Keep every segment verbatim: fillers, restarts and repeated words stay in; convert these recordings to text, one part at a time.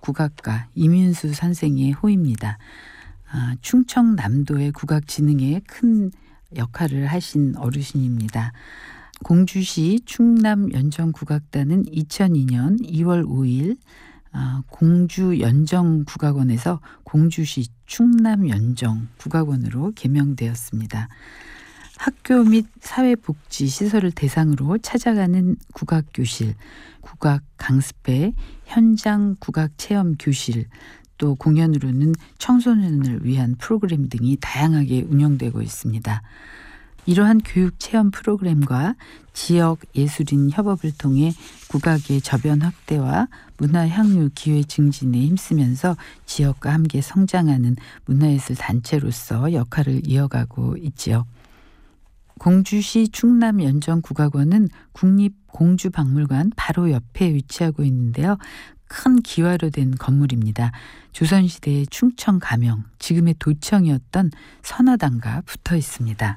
국악가 이민수 선생의 호입니다. 아, 충청남도의 국악 진흥에 큰 역할을 하신 어르신입니다. 공주시 충남연정국악단은 이천이 년 이월 오일 아, 공주연정국악원에서 공주시 충남연정국악원으로 개명되었습니다. 학교 및 사회복지시설을 대상으로 찾아가는 국악교실, 국악 강습회, 현장 국악체험 교실, 또 공연으로는 청소년을 위한 프로그램 등이 다양하게 운영되고 있습니다. 이러한 교육 체험 프로그램과 지역 예술인 협업을 통해 국악의 저변 확대와 문화 향유 기회 증진에 힘쓰면서 지역과 함께 성장하는 문화예술 단체로서 역할을 이어가고 있지요. 공주시 충남연정국악원은 국립공주박물관 바로 옆에 위치하고 있는데요. 큰 기와로 된 건물입니다. 조선시대의 충청 가명, 지금의 도청이었던 선화당과 붙어 있습니다.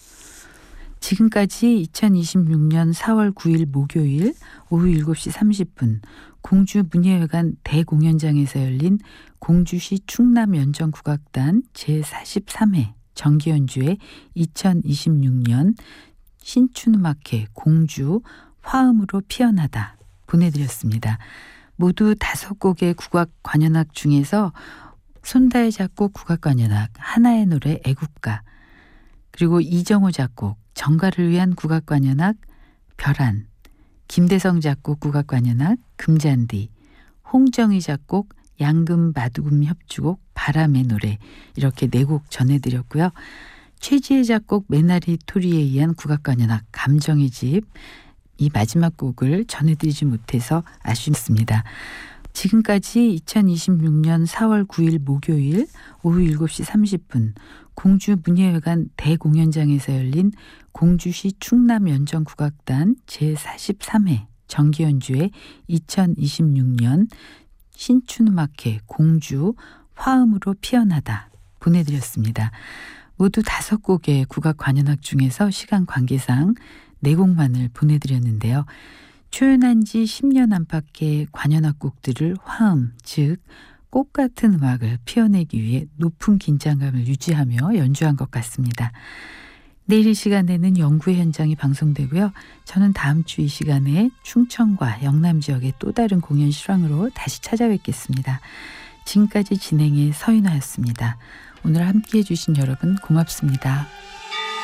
지금까지 이천이십육 년 사월 구일 목요일 오후 일곱 시 삼십 분 공주문예회관 대공연장에서 열린 공주시 충남연정국악단 제사십삼 회 정기연주회 이천이십육 년 신춘음악회 공주 화음으로 피어나다 보내드렸습니다. 모두 다섯 곡의 국악 관현악 중에서 손다혜 작곡 국악 관현악 하나의 노래 애국가, 그리고 이정호 작곡 정가를 위한 국악 관현악 별안, 김대성 작곡 국악 관현악 금잔디, 홍정희 작곡 양금 마두금 협주곡 바람의 노래, 이렇게 네 곡 전해드렸고요. 최지혜 작곡 메나리 토리에 의한 국악 관현악 감정의 집, 이 마지막 곡을 전해드리지 못해서 아쉽습니다. 지금까지 이천이십육 년 사월 구일 목요일 오후 일곱 시 삼십 분 공주문예회관 대공연장에서 열린 공주시 충남연정국악단 제사십삼 회 정기연주회 이천이십육 년 신춘음악회 공주 화음으로 피어나다 보내드렸습니다. 모두 다섯 곡의 국악 관현악 중에서 시간 관계상 네 곡만을 보내드렸는데요. 초연한 지 십 년 안팎의 관현악 곡들을 화음, 즉 꽃 같은 음악을 피워내기 위해 높은 긴장감을 유지하며 연주한 것 같습니다. 내일 이 시간에는 연구의 현장이 방송되고요. 저는 다음 주 이 시간에 충청과 영남 지역의 또 다른 공연 실황으로 다시 찾아뵙겠습니다. 지금까지 진행의 서윤아였습니다. 오늘 함께해 주신 여러분 고맙습니다.